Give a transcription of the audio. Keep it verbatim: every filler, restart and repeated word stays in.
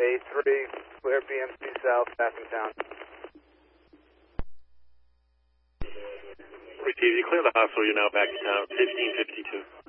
A three, clear B M C South, back in town. Received. You clear the hospital. You're now back in town. fifteen fifty-two.